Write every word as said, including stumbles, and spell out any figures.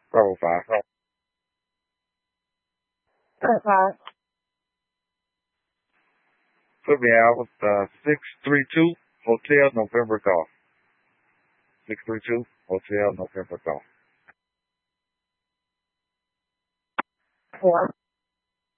Bravo five. Bravo five. Put me out with uh, six three two Hotel November Golf. six three two Hotel November Golf. Four.